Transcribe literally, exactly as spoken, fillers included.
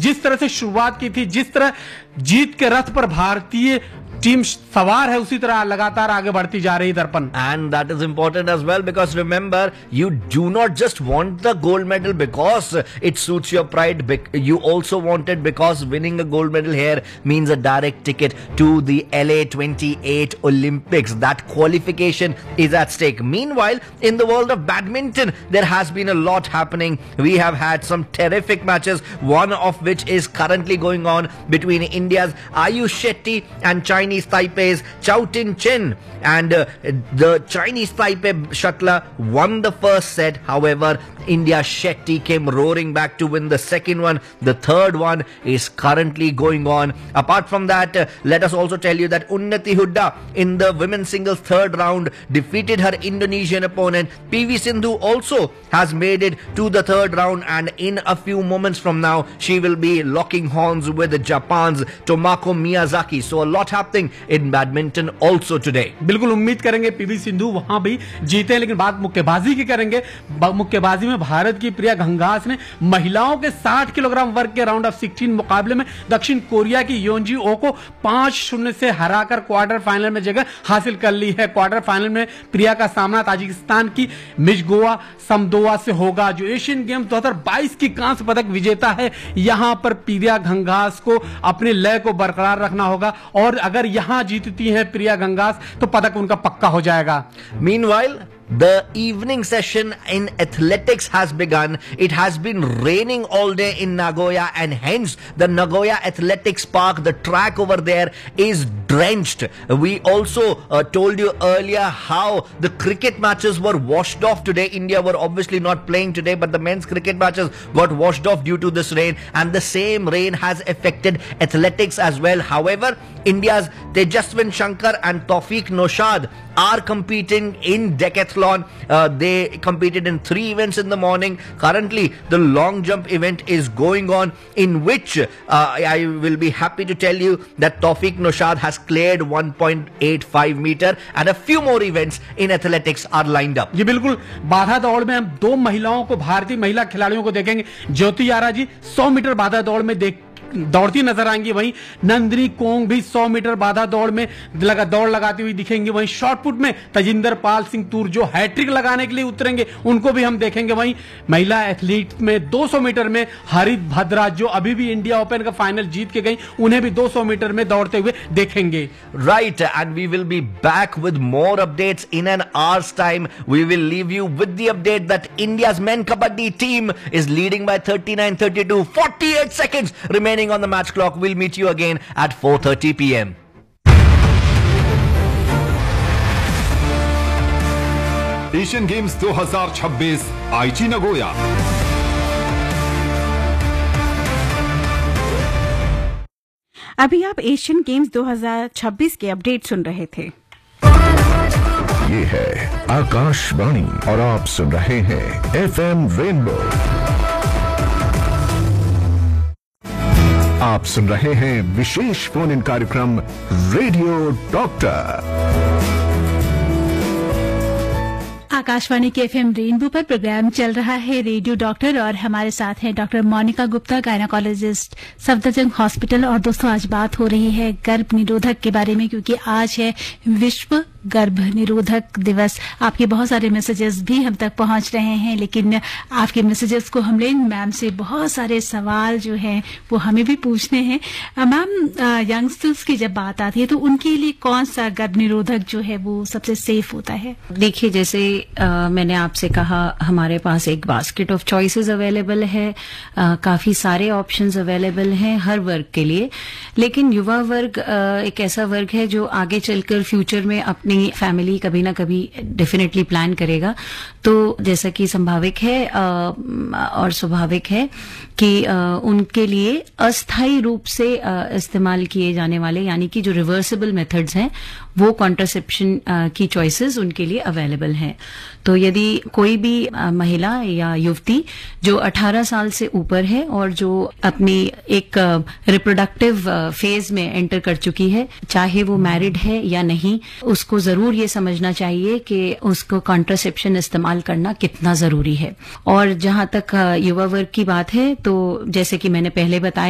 जिस तरह से शुरुआत की थी, जिस तरह जीत के रथ पर भारतीय टीम सवार है, उसी तरह लगातार आगे बढ़ती जा रही दर्पण. And that is important as well, because remember, you do not just want the gold medal because it suits your pride. You also want it because winning a gold medal here means a direct ticket to the L A twenty-eight Olympics. That qualification is at stake. Meanwhile, in the world of badminton, there has been a lot happening. We have had some terrific matches, one of which is currently going on between India's Ayush Shetty and Chinese Taipei's Chao Tin Chin, and uh, the Chinese Taipei shuttler won the first set. However, India's Shetty came roaring back to win the second one. The third one is currently going on. Apart from that, uh, let us also tell you that Unnati Hooda in the women's singles third round defeated her Indonesian opponent. P V Sindhu also has made it to the third round, and in a few moments from now she will be locking horns with Japan's Tomoko Miyazaki. So a lot happening in badminton also today. बिल्कुल उम्मीद करेंगे PV Sindhu वहां भी जीते, लेकिन बात मुक्केबाजी की करेंगे. मुक्केबाजी में भारत की प्रिया घंघास ने महिलाओं के साठ किलोग्राम वर्ग के राउंड ऑफ सिक्सटीन मुकाबले में दक्षिण कोरिया की योंजी ओ को पांच शून्य से हराकर क्वार्टर फाइनल में जगह हासिल कर ली है. क्वार्टर फाइनल में प्रिया का सामना ताजिकिस्तान की मिजगोवा समदोवा से होगा, जो एशियन गेम्स दो हज़ार बाईस की कांस्य पदक विजेता है. यहां पर प्रिया घंघास को अपने लय को बरकरार रखना होगा, और अगर यहां जीतती है प्रिया घंघास तो पदक उनका पक्का हो जाएगा. Meanwhile, the evening session in athletics has begun. It has been raining all day in Nagoya, and hence the Nagoya Athletics Park, the track over there, is drenched. We also uh, told you earlier how the cricket matches were washed off today. India were obviously not playing today, but the men's cricket matches got washed off due to this rain, and the same rain has affected athletics as well. However, India's Tejaswin Shankar and Tawfiq Noshad are competing in decathlon. Uh, they competed in three events in the morning. Currently, the long jump event is going on, in which uh, I will be happy to tell you that Tawfiq Noshad has cleared one point eight five meter, and a few more events in athletics are lined up. जी बिल्कुल. बाधा दौड़ में हम दो महिलाओं को, भारतीय महिला खिलाड़ियों को देखेंगे. ज्योति यारा जी सौ मीटर बाधा दौड़ में देख दौड़ती नजर आएंगी. वहीं नंदिनी कोंग भी सौ मीटर बाधा दौड़ में लगा दौड़ लगाती हुई दिखेंगी. वहीं शॉटपुट में तजिंदर पाल सिंह तूर जो हैट्रिक लगाने के लिए उतरेंगे, उनको भी हम देखेंगे. वहीं महिला एथलीट में दो सौ मीटर में हरित भद्रा, जो अभी भी इंडिया ओपन का फाइनल जीत के गई, उन्हें भी दो सौ मीटर में दौड़ते हुए देखेंगे. Right, and we will be back with more updates in an hour's time. We will leave you with the update that India's men kabaddi team is leading by thirty-nine thirty-two, forty-eight seconds remaining on the match clock. We'll meet you again at four thirty p m Asian games दो हज़ार छब्बीस आईची Nagoya. अभी आप Asian games दो हज़ार छब्बीस के अपडेट सुन रहे थे. ये है आकाशवाणी और आप सुन रहे हैं एफ एम रेनबो. आप सुन रहे हैं विशेष फोन इन कार्यक्रम रेडियो डॉक्टर. आकाशवाणी के एफएम रेनबो पर प्रोग्राम चल रहा है रेडियो डॉक्टर, और हमारे साथ हैं doctor Monika Gupta, gynaecologist, Safdarjung hospital. और दोस्तों, आज बात हो रही है गर्भ निरोधक के बारे में, क्योंकि आज है विश्व गर्भ निरोधक दिवस. आपके बहुत सारे मैसेजेस भी हम तक पहुंच रहे हैं, लेकिन आपके मैसेजेस को हम ले मैम से बहुत सारे सवाल जो हैं वो हमें भी पूछने हैं. मैम, यंगस्टर्स की जब बात आती है तो उनके लिए कौन सा गर्भ निरोधक जो है वो सबसे सेफ होता है? देखिए, जैसे आ, मैंने आपसे कहा, हमारे पास एक बास्केट ऑफ चॉइसेस अवेलेबल है. आ, काफी सारे ऑप्शंस अवेलेबल हैं हर वर्ग के लिए. लेकिन युवा वर्ग आ, एक ऐसा वर्ग है जो आगे चलकर फ्यूचर में अपनी फैमिली कभी ना कभी डेफिनेटली प्लान करेगा. तो जैसा कि संभाविक है आ, और स्वाभाविक है कि आ, उनके लिए अस्थायी रूप से आ, इस्तेमाल किए जाने वाले, यानी कि जो रिवर्सिबल मेथड्स हैं, वो कॉन्ट्रासेप्शन की चॉइसेस उनके लिए अवेलेबल हैं. तो यदि कोई भी महिला या युवती जो अठारह साल से ऊपर है और जो अपनी एक रिप्रोडक्टिव फेज में एंटर कर चुकी है, चाहे वो मैरिड है या नहीं, उसको जरूर ये समझना चाहिए कि उसको कॉन्ट्रासेप्शन इस्तेमाल करना कितना जरूरी है. और जहां तक युवा वर्ग की बात है, तो जैसे कि मैंने पहले बताया,